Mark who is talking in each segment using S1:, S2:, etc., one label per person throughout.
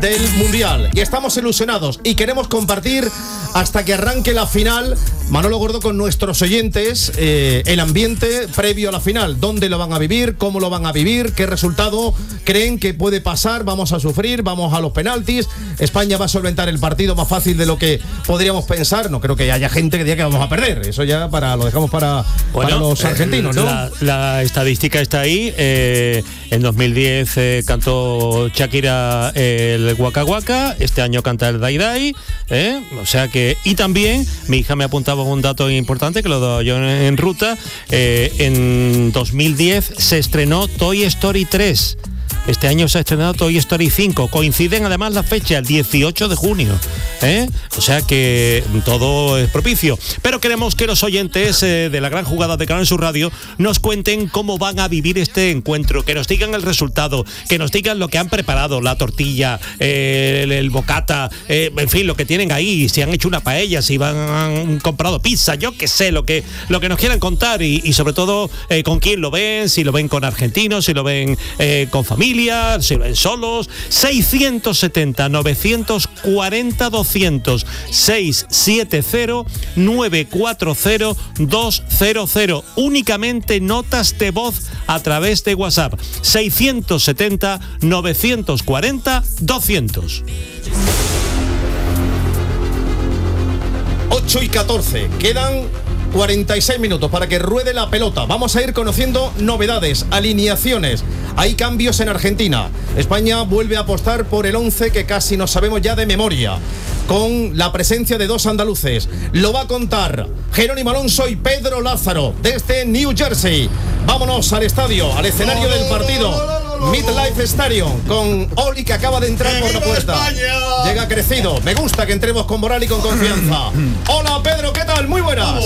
S1: del Mundial y estamos ilusionados y queremos compartir hasta que arranque la final, Manolo Gordo, con nuestros oyentes el ambiente previo a la final. ¿Dónde lo van a vivir? ¿Cómo lo van a vivir? ¿Qué resultado creen que puede pasar? ¿Vamos a sufrir? ¿Vamos a los penaltis? ¿España va a solventar el partido más fácil de lo que podríamos pensar? No creo que haya gente que diga que vamos a perder. Eso ya lo dejamos para los argentinos, ¿no?
S2: La estadística está ahí. En 2010 cantó Shakira el Waka Waka. Este año canta el Dai Dai. O sea que... Y también, mi hija me apuntaba un dato importante que lo doy yo en ruta. En 2010 se estrenó Toy Story 3. Este año se ha estrenado Toy Story 5. Coinciden además la fecha, el 18 de junio. O sea que todo es propicio. Pero queremos que los oyentes de la gran jugada de Canal Sur Radio nos cuenten cómo van a vivir este encuentro, que nos digan el resultado, que nos digan lo que han preparado, la tortilla, el bocata, en fin, lo que tienen ahí, si han hecho una paella, si han comprado pizza, yo qué sé, lo que nos quieran contar y sobre todo con quién lo ven, si lo ven con argentinos, si lo ven con familia, si lo ven solos. 670 940 200 670 940 200. Únicamente notas de voz a través de WhatsApp. 670 940 200.
S1: 8:14. Quedan 46 minutos para que ruede la pelota. Vamos a ir conociendo novedades, alineaciones. Hay cambios en Argentina. España vuelve a apostar por el 11 que casi nos sabemos ya de memoria, con la presencia de dos andaluces. Lo va a contar Jerónimo Alonso y Pedro Lázaro desde New Jersey. Vámonos al estadio, al escenario del partido. MetLife Stadium, con Oli, que acaba de entrar por la puerta. Llega crecido. Me gusta que entremos con moral y con confianza. Hola Pedro, ¿qué tal? Muy buenas.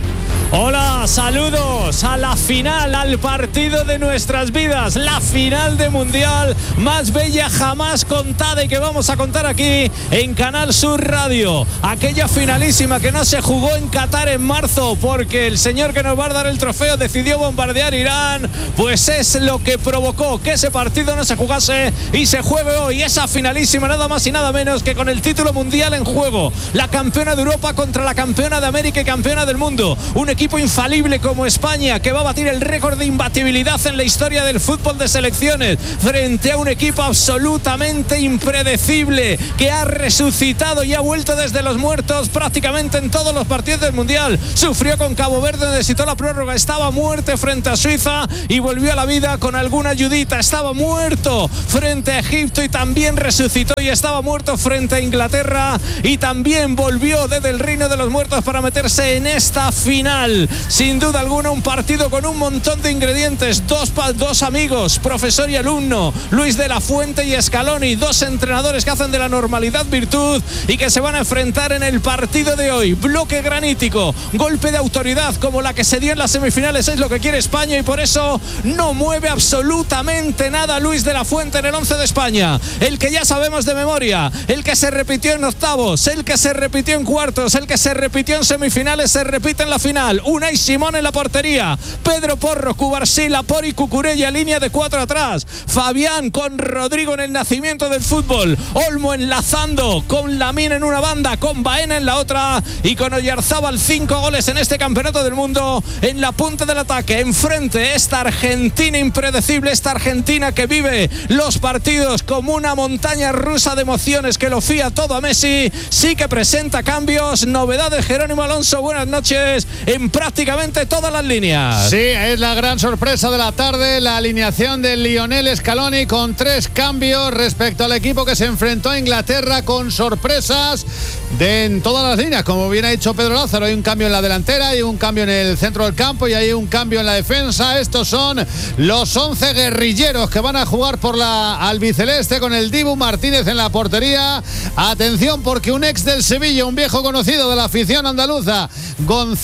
S3: Hola, saludos a la final, al partido de nuestras vidas, la final de Mundial más bella jamás contada y que vamos a contar aquí en Canal Sur Radio. Aquella finalísima que no se jugó en Qatar en marzo porque el señor que nos va a dar el trofeo decidió bombardear Irán, pues es lo que provocó que ese partido no se jugase y se juegue hoy esa finalísima, nada más y nada menos que con el título mundial en juego. La campeona de Europa contra la campeona de América y campeona del mundo. Un equipo infalible como España, que va a batir el récord de imbatibilidad en la historia del fútbol de selecciones, frente a un equipo absolutamente impredecible, que ha resucitado y ha vuelto desde los muertos prácticamente en todos los partidos del Mundial. Sufrió con Cabo Verde, necesitó la prórroga, estaba muerto frente a Suiza y volvió a la vida con alguna ayudita. Estaba muerto frente a Egipto y también resucitó, y estaba muerto frente a Inglaterra y también volvió desde el reino de los muertos para meterse en esta final. Sin duda alguna, un partido con un montón de ingredientes. Dos amigos, profesor y alumno, Luis de la Fuente y Scaloni, dos entrenadores que hacen de la normalidad virtud y que se van a enfrentar en el partido de hoy. Bloque granítico, golpe de autoridad como la que se dio en las semifinales, es lo que quiere España, y por eso no mueve absolutamente nada Luis de la Fuente en el 11 de España. El que ya sabemos de memoria, el que se repitió en octavos, el que se repitió en cuartos, el que se repitió en semifinales, se repite en la final. Unai Simón en la portería, Pedro Porro, Cubarsí, Pori, Cucurella, línea de 4 atrás, Fabián con Rodrigo en el nacimiento del fútbol, Olmo enlazando con Lamine en una banda, con Baena en la otra y con Oyarzábal, 5 goles en este campeonato del mundo en la punta del ataque. Enfrente esta Argentina impredecible, esta Argentina que vive los partidos como una montaña rusa de emociones, que lo fía todo a Messi. Sí que presenta cambios, novedades. Jerónimo Alonso, buenas noches. En prácticamente todas las líneas.
S4: Sí, es la gran sorpresa de la tarde, la alineación de Lionel Scaloni, con 3 cambios respecto al equipo que se enfrentó a Inglaterra, con sorpresas en todas las líneas. Como bien ha dicho Pedro Lázaro, hay un cambio en la delantera, hay un cambio en el centro del campo y hay un cambio en la defensa. Estos son los 11 guerrilleros que van a jugar por la albiceleste, con el Dibu Martínez en la portería. Atención, porque un ex del Sevilla, un viejo conocido de la afición andaluza, Gonzalo Montero,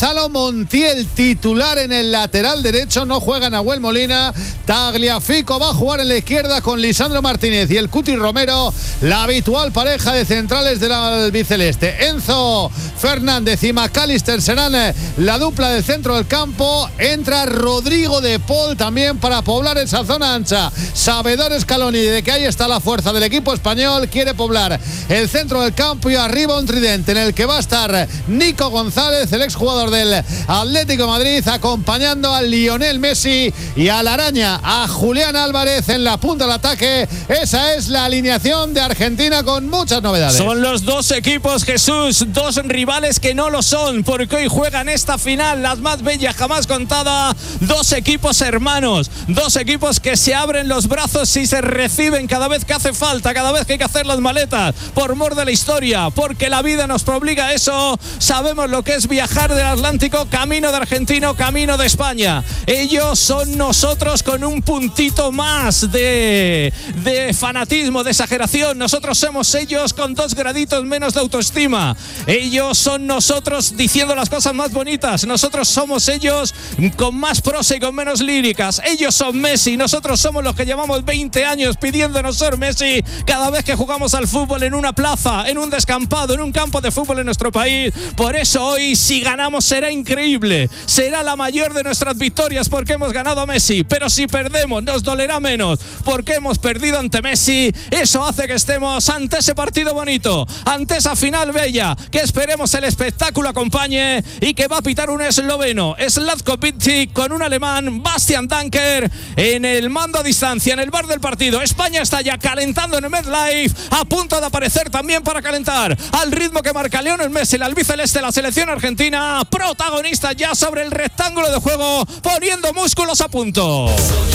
S4: Montiel titular en el lateral derecho, no juega Nahuel Molina. Tagliafico va a jugar en la izquierda con Lisandro Martínez y el Cuti Romero, la habitual pareja de centrales del albiceleste. Enzo Fernández y McAllister serán la dupla del centro del campo. Entra Rodrigo de Paul también para poblar esa zona ancha. Sabedor Scaloni de que ahí está la fuerza del equipo español, quiere poblar el centro del campo y arriba un tridente en el que va a estar Nico González, el exjugador del Atlético de Madrid, acompañando a Lionel Messi y a la araña, a Julián Álvarez en la punta del ataque. Esa es la alineación de Argentina con muchas novedades.
S3: Son los dos equipos, Jesús, dos rivales que no lo son, porque hoy juegan esta final, las más bellas jamás contada. Dos equipos hermanos, dos equipos que se abren los brazos y se reciben cada vez que hace falta, cada vez que hay que hacer las maletas, por mor de la historia, porque la vida nos obliga a eso. Sabemos lo que es viajar del Atlántico, camino de Argentina, camino de España. Ellos son nosotros con un puntito más de fanatismo, de exageración. Nosotros somos ellos con 2 graditos menos de autoestima. Ellos son nosotros diciendo las cosas más bonitas. Nosotros somos ellos con más prosa y con menos líricas. Ellos son Messi, nosotros somos los que llevamos 20 años pidiéndonos ser Messi cada vez que jugamos al fútbol en una plaza, en un descampado, en un campo de fútbol en nuestro país. Por eso hoy, si ganamos, será increíble, será la mayor de nuestras victorias porque hemos ganado a Messi, pero si perdemos nos dolerá menos porque hemos perdido ante Messi. Eso hace que estemos ante ese partido bonito, ante esa final bella, que esperemos el espectáculo acompañe y que va a pitar un esloveno, Zlatko Pičić, con un alemán, Bastian Danker, en el mando a distancia, en el bar del partido. España está ya calentando en el MetLife, a punto de aparecer también para calentar al ritmo que marca Lionel Messi, el albiceleste, la selección argentina, protagonista ya sobre el rectángulo de juego, poniendo músculos a punto.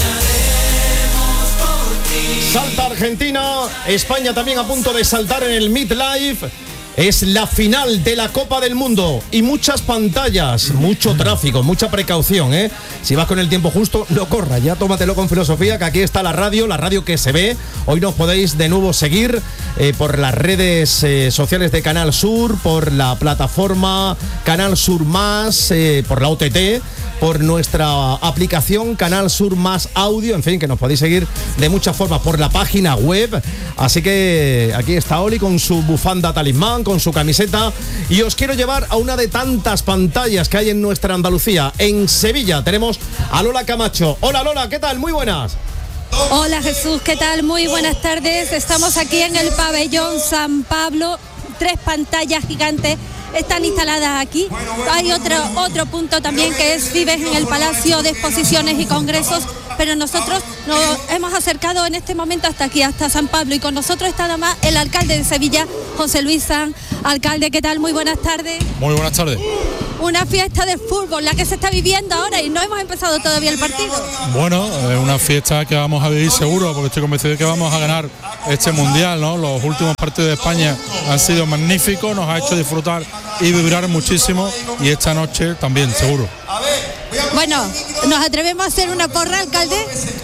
S1: Salta Argentina, España también a punto de saltar en el MetLife. Es la final de la Copa del Mundo y muchas pantallas, mucho tráfico, mucha precaución, ¿eh? Si vas con el tiempo justo, no corras, ya tómatelo con filosofía, que aquí está la radio que se ve. Hoy nos podéis de nuevo seguir por las redes sociales de Canal Sur, por la plataforma Canal Sur Más, por la OTT, por nuestra aplicación Canal Sur Más Audio, en fin, que nos podéis seguir de muchas formas, por la página web. Así que aquí está Oli con su bufanda talismán, con su camiseta, y os quiero llevar a una de tantas pantallas que hay en nuestra Andalucía. En Sevilla tenemos a Lola Camacho. Hola Lola, ¿qué tal? Muy buenas.
S5: Hola Jesús, ¿qué tal? Muy buenas tardes. Estamos aquí en el pabellón San Pablo. 3 pantallas gigantes están instaladas aquí. Hay otro punto también, que es Vives en el Palacio de Exposiciones y Congresos, pero nosotros nos hemos acercado en este momento hasta aquí, hasta San Pablo, y con nosotros está además el alcalde de Sevilla, José Luis Sanz. Alcalde, ¿qué tal? Muy buenas tardes.
S6: Muy buenas tardes.
S5: Una fiesta de fútbol, la que se está viviendo ahora, y no hemos empezado todavía el partido.
S6: Bueno, es una fiesta que vamos a vivir seguro, porque estoy convencido de que vamos a ganar este mundial, ¿no? Los últimos partidos de España han sido magníficos, nos ha hecho disfrutar y vibrar muchísimo, y esta noche también, seguro.
S5: Bueno, ¿nos atrevemos a hacer una porra, alcalde?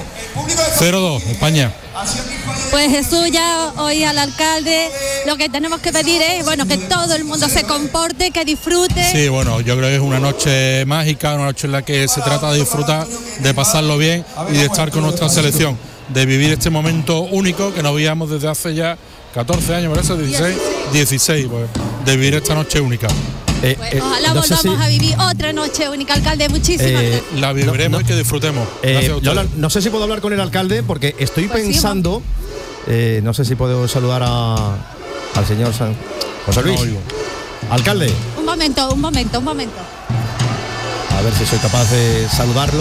S6: 0-2, España.
S5: Pues Jesús, ya hoy al alcalde lo que tenemos que pedir es, bueno, que todo el mundo se comporte, que disfrute.
S6: Sí, bueno, yo creo que es una noche mágica, una noche en la que se trata de disfrutar, de pasarlo bien y de estar con nuestra selección, de vivir este momento único que no veíamos desde hace ya 14 años, por eso 16, pues, de vivir esta noche única.
S5: Ojalá volvamos a vivir otra noche única, alcalde. Muchísimas gracias.
S6: La viviremos y que disfrutemos.
S1: Lola, no sé si puedo hablar con el alcalde, porque estoy pensando, no sé si puedo saludar al señor José Luis. No, alcalde.
S5: Un momento.
S1: A ver si soy capaz de saludarlo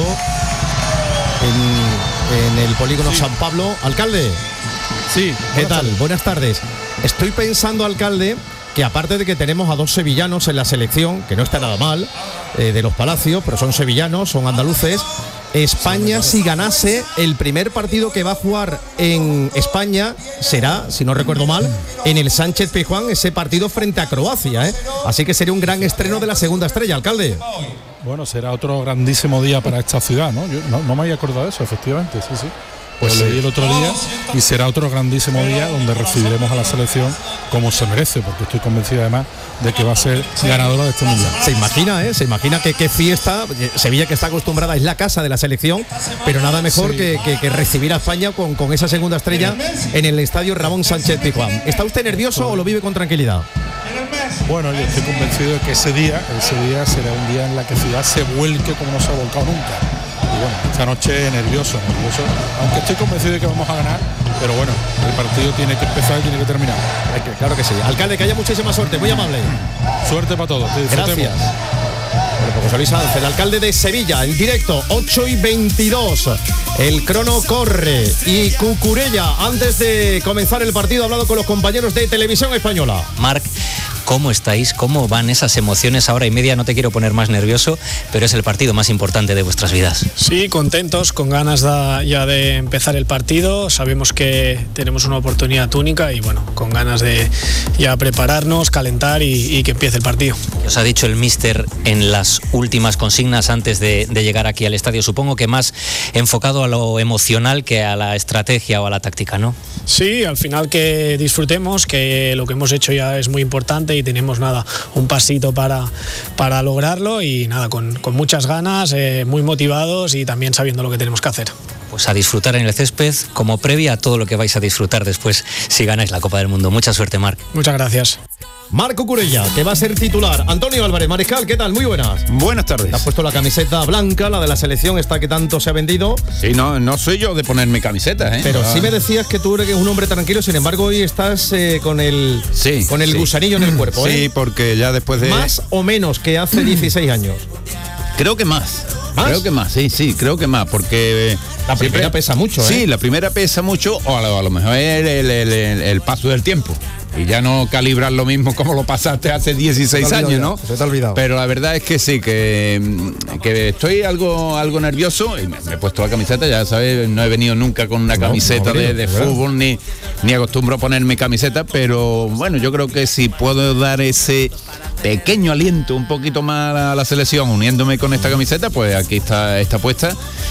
S1: en el polígono San Pablo. Alcalde.
S6: Sí.
S1: ¿Qué tal? Buenas tardes. Estoy pensando, alcalde, que aparte de que tenemos a 2 sevillanos en la selección, que no está nada mal, de los Palacios, pero son sevillanos, son andaluces, España, si ganase, el primer partido que va a jugar en España será, si no recuerdo mal, en el Sánchez Pizjuán, ese partido frente a Croacia, ¿eh? Así que sería un gran estreno de la segunda estrella, alcalde.
S6: Bueno, será otro grandísimo día para esta ciudad, ¿no? Yo no me había acordado de eso, efectivamente, sí. Pues lo leí el otro día y será otro grandísimo día donde recibiremos a la selección como se merece, porque estoy convencido además de que va a ser ganadora de este mundial.
S1: Se imagina que qué fiesta. Sevilla, que está acostumbrada, es la casa de la selección, pero nada mejor que recibir a España con esa segunda estrella en el estadio Ramón Sánchez Pizjuán. ¿Está usted nervioso o lo vive con tranquilidad?
S6: Bueno, yo estoy convencido de que ese día será un día en la que Ciudad se vuelque como no se ha volcado nunca. Y bueno, esta noche nervioso, aunque estoy convencido de que vamos a ganar, pero bueno, el partido tiene que empezar y tiene que terminar.
S1: Claro que sí. Alcalde, que haya muchísima suerte, muy amable.
S6: Suerte para todos,
S1: gracias. Bueno, pues José Luis Sanz, el alcalde de Sevilla, en directo, 8:22. El crono corre y Cucurella, antes de comenzar el partido, ha hablado con los compañeros de Televisión Española.
S7: Marc, ¿cómo estáis? ¿Cómo van esas emociones? Hora y media, no te quiero poner más nervioso, pero es el partido más importante de vuestras vidas.
S8: Sí, contentos, con ganas ya de empezar el partido. Sabemos que tenemos una oportunidad única y bueno, con ganas de ya prepararnos, calentar y que empiece el partido.
S7: ¿Qué os ha dicho el míster en las últimas consignas antes de llegar aquí al estadio? Supongo que más enfocado a lo emocional que a la estrategia o a la táctica, ¿no?
S8: Sí, al final que disfrutemos, que lo que hemos hecho ya es muy importante y tenemos un pasito para lograrlo y con muchas ganas, muy motivados y también sabiendo lo que tenemos que hacer.
S7: Pues a disfrutar en el césped como previa a todo lo que vais a disfrutar después si ganáis la Copa del Mundo. Mucha suerte, Marc.
S8: Muchas gracias.
S1: Marc Cucurella, que va a ser titular. Antonio Álvarez, Mariscal, ¿qué tal? Muy buenas.
S9: Buenas tardes.
S1: Te has puesto la camiseta blanca, la de la selección, esta que tanto se ha vendido.
S9: Sí, no soy yo de ponerme camiseta, ¿eh?
S1: Pero sí me decías que tú eres un hombre tranquilo, sin embargo hoy estás con el gusanillo en el cuerpo, ¿eh?
S9: Sí, porque ya después de...
S1: ¿Más o menos que hace 16 años?
S9: Creo que más. Creo que más, sí, creo que más, porque...
S1: La primera pesa mucho, ¿eh?
S9: Sí, la primera pesa mucho, o a lo mejor es el paso del tiempo. Y ya no calibrar lo mismo como lo pasaste hace 16 años, ¿no?
S1: Se te ha olvidado.
S9: Pero la verdad es que sí, que estoy algo nervioso y me he puesto la camiseta, ya sabes, no he venido nunca con una camiseta de fútbol, ni acostumbro a ponerme camiseta, pero bueno, yo creo que si puedo dar ese pequeño aliento un poquito más a la selección uniéndome con esta camiseta, pues aquí está puesta.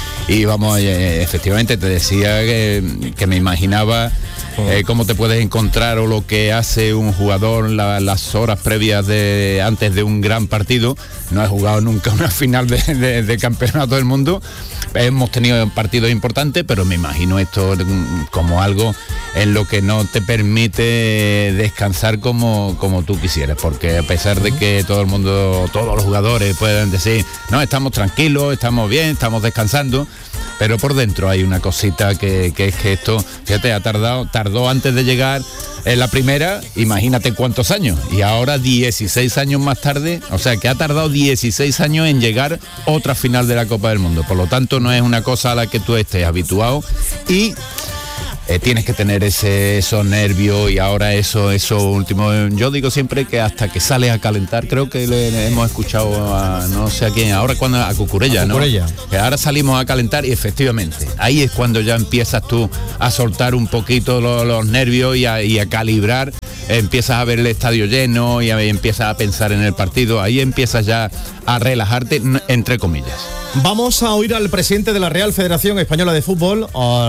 S9: Y vamos, efectivamente te decía que me imaginaba cómo te puedes encontrar o lo que hace un jugador las horas previas antes de un gran partido. No he jugado nunca una final de campeonato del mundo. Hemos tenido partidos importantes, pero me imagino esto como algo en lo que no te permite descansar como tú quisieras, porque a pesar de que todos los jugadores pueden decir, no, estamos tranquilos, estamos bien, estamos descansando, pero por dentro hay una cosita que es que esto, fíjate, tardó antes de llegar en la primera, imagínate cuántos años, y ahora 16 años más tarde, o sea que ha tardado 16 años en llegar otra final de la Copa del Mundo, por lo tanto no es una cosa a la que tú estés habituado y tienes que tener esos nervios y ahora eso último. Yo digo siempre que hasta que sales a calentar, creo que le hemos escuchado a no sé a quién, ahora a Cucurella, ¿no? Que ahora salimos a calentar y efectivamente, ahí es cuando ya empiezas tú a soltar un poquito los nervios y a calibrar, empiezas a ver el estadio lleno y empiezas a pensar en el partido, ahí empiezas ya a relajarte, entre comillas.
S1: Vamos a oír al presidente de la Real Federación Española de Fútbol,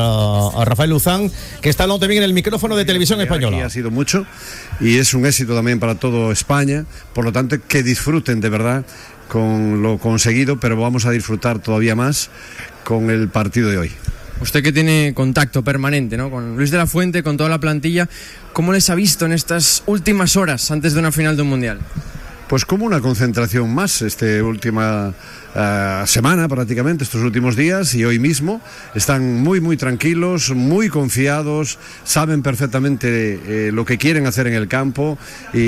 S1: a Rafael Luzán, que está hablando también en el micrófono de Televisión Española.
S10: Ha sido mucho y es un éxito también para todo España, por lo tanto que disfruten de verdad con lo conseguido, pero vamos a disfrutar todavía más con el partido de hoy.
S11: Usted que tiene contacto permanente, ¿no?, con Luis de la Fuente, con toda la plantilla, ¿cómo les ha visto en estas últimas horas antes de una final de un mundial?
S10: Pues como una concentración más, última semana prácticamente, estos últimos días y hoy mismo, están muy muy tranquilos, muy confiados, saben perfectamente lo que quieren hacer en el campo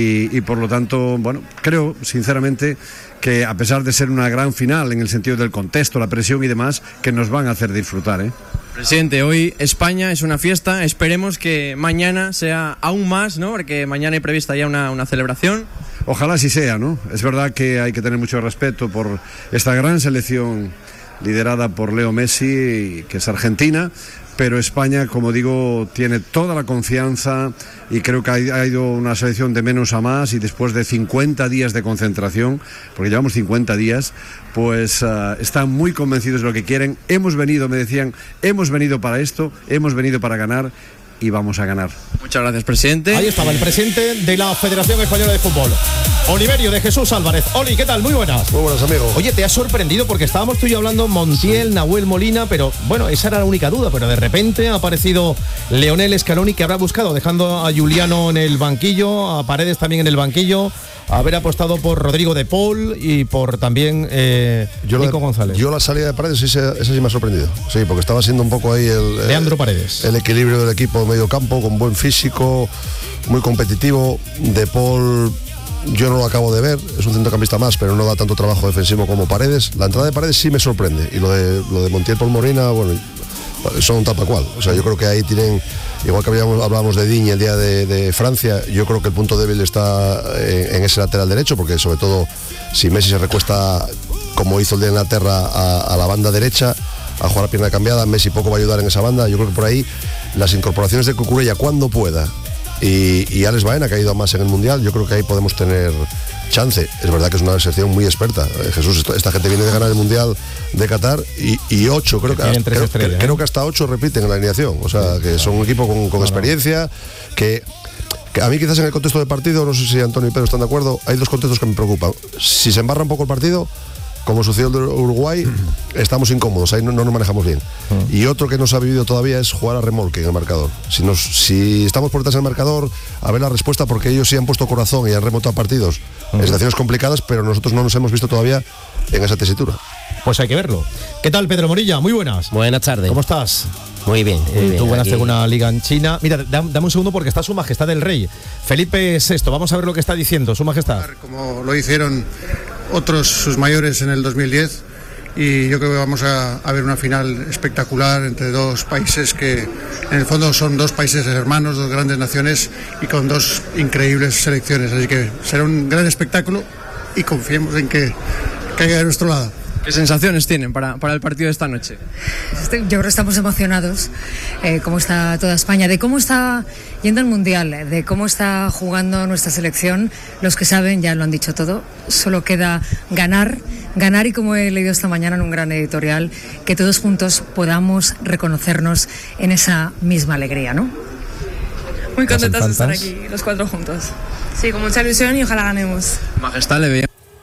S10: y por lo tanto, bueno, creo sinceramente que a pesar de ser una gran final en el sentido del contexto, la presión y demás, que nos van a hacer disfrutar, ¿eh?
S11: Presidente, hoy España es una fiesta, esperemos que mañana sea aún más, ¿no?, porque mañana hay prevista ya una celebración.
S10: Ojalá así sea, ¿no? Es verdad que hay que tener mucho respeto por esta gran selección liderada por Leo Messi, que es argentina, pero España, como digo, tiene toda la confianza y creo que ha ido una selección de menos a más, y después de 50 días de concentración, porque llevamos 50 días, pues están muy convencidos de lo que quieren. Hemos venido, me decían, hemos venido para esto, hemos venido para ganar, y vamos a ganar.
S11: Muchas gracias, presidente.
S1: Ahí estaba el presidente de la Federación Española de Fútbol, Oliverio de Jesús Álvarez. Oli, ¿qué tal? Muy buenas.
S12: Muy buenas, amigo.
S1: Oye, te has sorprendido porque estábamos tú y yo hablando Montiel, Nahuel Molina, pero bueno, esa era la única duda, pero de repente ha aparecido Lionel Scaloni, que habrá buscado, dejando a Juliano en el banquillo, a Paredes también en el banquillo, haber apostado por Rodrigo de Paul y por también Nico González.
S12: Yo la salida de Paredes, esa sí me ha sorprendido. Sí, porque estaba siendo un poco ahí
S1: Leandro Paredes.
S12: El equilibrio del equipo medio campo, con buen físico, muy competitivo. De Paul yo no lo acabo de ver, es un centrocampista más, pero no da tanto trabajo defensivo como Paredes. La entrada de Paredes sí me sorprende, y lo de Montiel por Molina, bueno, son tal cual. O sea, yo creo que ahí tienen, igual que hablábamos de Digne el día de Francia, yo creo que el punto débil está en ese lateral derecho, porque sobre todo si Messi se recuesta como hizo el de Inglaterra a la banda derecha, a jugar a pierna cambiada, Messi poco va a ayudar en esa banda. Yo creo que por ahí las incorporaciones de Cucurella cuando pueda, y Alex Baena, que ha ido más en el Mundial, yo creo que ahí podemos tener chance. Es verdad que es una selección muy experta. Jesús, esta gente viene de ganar el Mundial de Qatar, y 8, creo que hasta 8 repiten en la alineación. O sea, que son un equipo con experiencia, que a mí quizás en el contexto del partido, no sé si Antonio y Pedro están de acuerdo, hay dos contextos que me preocupan. Si se embarra un poco el partido, como sucedió el de Uruguay, estamos incómodos, ahí no nos manejamos bien. Y otro que no se ha vivido todavía es jugar a remolque en el marcador. Si estamos por detrás del marcador, a ver la respuesta, porque ellos sí han puesto corazón y han remontado partidos en situaciones complicadas, pero nosotros no nos hemos visto todavía en esa tesitura.
S1: Pues hay que verlo. ¿Qué tal, Pedro Morilla? Muy buenas.
S13: Buenas tardes.
S1: ¿Cómo estás?
S13: Muy bien.
S1: Tú ganaste una liga en China. Mira, dame un segundo porque está Su Majestad el Rey, Felipe VI. Vamos a ver lo que está diciendo Su Majestad.
S14: Como lo hicieron otros sus mayores en el 2010, y yo creo que vamos a ver una final espectacular entre dos países que en el fondo son dos países hermanos, dos grandes naciones y con dos increíbles selecciones, así que será un gran espectáculo y confiemos en que caiga de nuestro lado.
S11: ¿Qué sensaciones tienen para el partido de esta noche?
S15: Yo creo que estamos emocionados, cómo está toda España, de cómo está yendo el Mundial, de cómo está jugando nuestra selección. Los que saben ya lo han dicho todo, solo queda ganar, y como he leído esta mañana en un gran editorial, que todos juntos podamos reconocernos en esa misma alegría, ¿no?
S16: Muy contentos de estar aquí, los cuatro juntos. Sí, con mucha ilusión y ojalá ganemos.
S11: Majestad, le veía.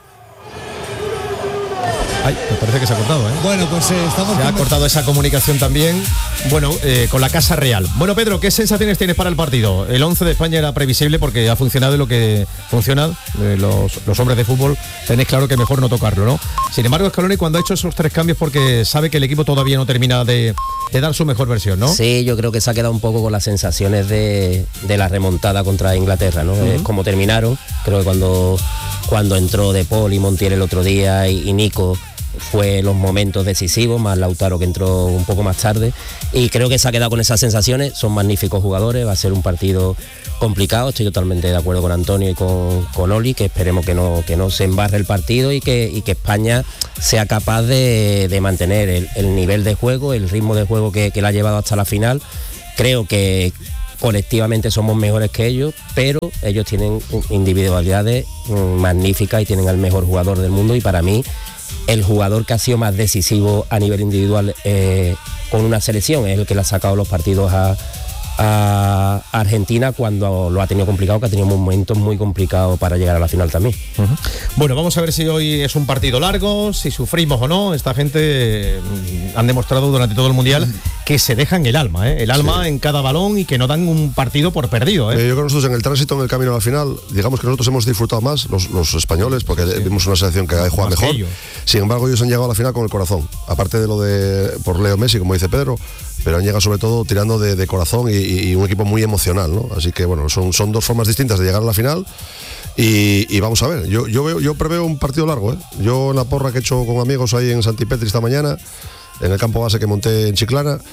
S1: Ay, me parece que se ha cortado, ¿eh?
S17: Bueno, pues se
S1: ha cortado esa comunicación también, bueno, con la Casa Real. Bueno, Pedro, ¿qué sensaciones tienes para el partido? El 11 de España era previsible porque ha funcionado lo que funciona. Los hombres de fútbol tenéis claro que mejor no tocarlo, ¿no? Sin embargo, Scaloni, cuando ha hecho esos 3 cambios, porque sabe que el equipo todavía no termina de dar su mejor versión, ¿no?
S13: Sí, yo creo que se ha quedado un poco con las sensaciones de la remontada contra Inglaterra, ¿no? Es como terminaron. Creo que cuando entró De Paul y Montiel el otro día y Nico, fue los momentos decisivos, más Lautaro, que entró un poco más tarde, y creo que se ha quedado con esas sensaciones. Son magníficos jugadores, va a ser un partido complicado. Estoy totalmente de acuerdo con Antonio y con Oli, que esperemos que no se embarre el partido y que España sea capaz de mantener el nivel de juego, el ritmo de juego que la ha llevado hasta la final. Creo que colectivamente somos mejores que ellos, pero ellos tienen individualidades magníficas y tienen al mejor jugador del mundo, y para mí el jugador que ha sido más decisivo a nivel individual con una selección es el que le ha sacado los partidos a Argentina cuando lo ha tenido complicado, que ha tenido momentos muy complicados para llegar a la final también.
S1: Bueno, vamos a ver si hoy es un partido largo, si sufrimos o no. Esta gente han demostrado durante todo el Mundial que se dejan el alma en cada balón, y que no dan un partido por perdido.
S12: Yo creo que nosotros en el tránsito, en el camino a la final, digamos que nosotros hemos disfrutado más, los españoles, porque vimos una selección que juega mejor. Sin embargo, ellos han llegado a la final con el corazón, aparte de lo de por Leo Messi, como dice Pedro, pero han llegado sobre todo tirando de corazón y un equipo muy emocional, ¿no? Así que bueno, son dos formas distintas de llegar a la final, y vamos a ver. Yo preveo un partido largo, ¿eh? Yo en la porra que he hecho con amigos ahí en Santipetri esta mañana, en el campo base que monté en Chiclana,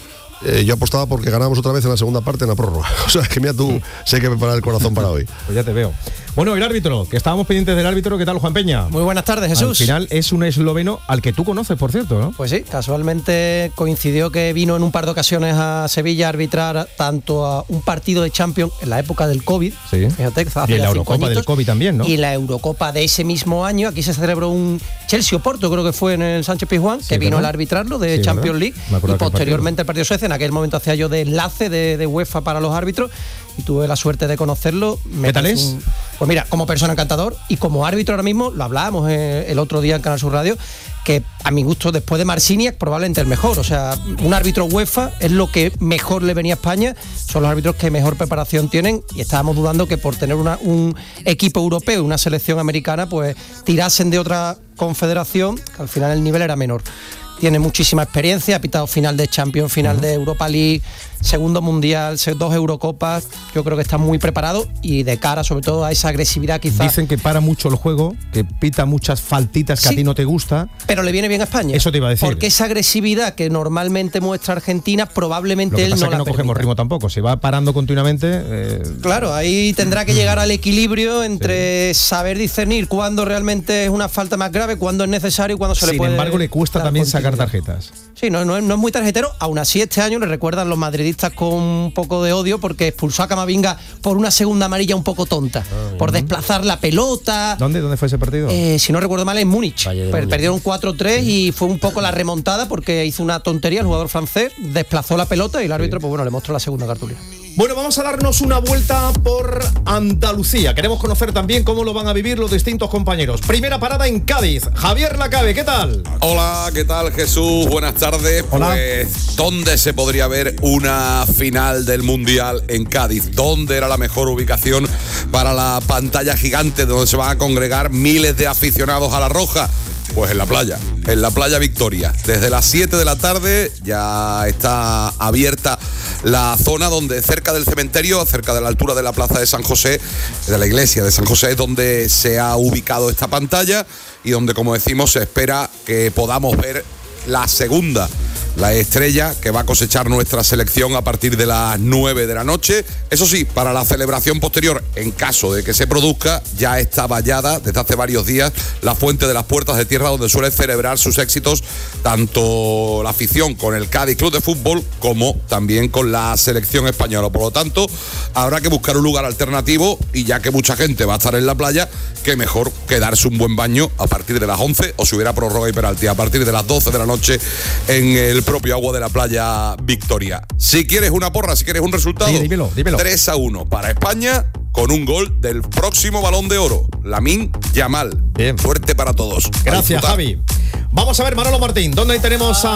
S12: yo apostaba porque ganábamos otra vez en la segunda parte en la prórroga. O sea, que mira tú, sé que preparar el corazón para hoy.
S1: Pues ya te veo. Bueno, el árbitro, que estábamos pendientes del árbitro, ¿qué tal, Juan Peña?
S17: Muy buenas tardes, Jesús.
S1: Al final es un esloveno al que tú conoces, por cierto, ¿no?
S17: Pues sí, casualmente coincidió que vino en un par de ocasiones a Sevilla a arbitrar tanto a un partido de Champions en la época del COVID,
S1: sí.
S17: Fíjate, hace
S1: y en la
S17: 5
S1: Eurocopa
S17: añitos,
S1: del COVID también, ¿no?
S17: Y la Eurocopa de ese mismo año, aquí se celebró un Chelsea-Oporto, creo que fue en el Sánchez Pizjuán, que vino a arbitrarlo de
S1: Sí,
S17: Champions
S1: ¿verdad?
S17: League, y posteriormente el partido de Suecia. En aquel momento hacía yo de enlace de UEFA para los árbitros y tuve la suerte de conocerlo.
S1: ¿Qué tal es?
S17: Pues mira, como persona encantador y como árbitro ahora mismo, lo hablábamos el otro día en Canal Sur Radio, que a mi gusto después de Marciniak probablemente el mejor. O sea, un árbitro UEFA es lo que mejor le venía a España, son los árbitros que mejor preparación tienen, y estábamos dudando que por tener un equipo europeo y una selección americana pues tirasen de otra confederación, que al final el nivel era menor. Tiene muchísima experiencia, ha pitado final de Champions, final de Europa League, segundo mundial, 2 Eurocopas. Yo creo que está muy preparado y de cara sobre todo a esa agresividad quizás.
S1: Dicen que para mucho el juego, que pita muchas faltitas que a ti no te gusta.
S17: Pero le viene bien a España.
S1: Eso te iba a decir.
S17: Porque esa agresividad que normalmente muestra Argentina probablemente
S1: Lo que pasa
S17: él no
S1: es que
S17: la
S1: no
S17: permita.
S1: cogemos ritmo tampoco, se va parando continuamente.
S17: Claro, ahí tendrá que llegar al equilibrio entre saber discernir cuándo realmente es una falta más grave, cuándo es necesario y cuándo se le puede.
S1: Sin embargo, le cuesta
S17: dar
S1: también sacar
S17: continuidad.
S1: tarjetas.
S17: Sí, no es muy tarjetero. Aún así, este año le recuerdan los madridistas con un poco de odio porque expulsó a Camavinga por una segunda amarilla un poco tonta, por desplazar la pelota.
S1: ¿Dónde fue ese partido?
S17: Si no recuerdo mal, en Múnich. Perdieron 4-3 y fue un poco la remontada porque hizo una tontería el jugador francés, desplazó la pelota y el árbitro, pues bueno, le mostró la segunda cartulina.
S1: Bueno, vamos a darnos una vuelta por Andalucía. Queremos conocer también cómo lo van a vivir los distintos compañeros. Primera parada en Cádiz. Javier Lacabe, ¿qué tal?
S18: Hola, ¿qué tal, Jesús? Buenas tardes.
S1: Hola.
S18: Pues, ¿dónde se podría ver una final del Mundial en Cádiz? ¿Dónde era la mejor ubicación para la pantalla gigante donde se van a congregar miles de aficionados a la Roja? Pues en la playa Victoria. Desde las 7 de la tarde ya está abierta la zona donde cerca del cementerio, cerca de la altura de la plaza de San José, de la iglesia de San José, es donde se ha ubicado esta pantalla y donde, como decimos, se espera que podamos ver la segunda, la estrella que va a cosechar nuestra selección a partir de las 9 de la noche. Eso sí, para la celebración posterior, en caso de que se produzca, ya está vallada desde hace varios días la Fuente de las Puertas de Tierra, donde suele celebrar sus éxitos tanto la afición con el Cádiz Club de Fútbol como también con la selección española. Por lo tanto, habrá que buscar un lugar alternativo y ya que mucha gente va a estar en la playa, qué mejor que darse un buen baño a partir de las 11 o si hubiera prórroga y penalti a partir de las 12 de la noche en el propio agua de la playa Victoria. Si quieres una porra, si quieres un resultado,
S1: sí, dímelo.
S18: 3-1 para España con un gol del próximo Balón de Oro, Lamine Yamal.
S1: Bien.
S18: Suerte para todos.
S1: Gracias, Javi. Vamos a ver, Manolo Martín, ¿dónde tenemos a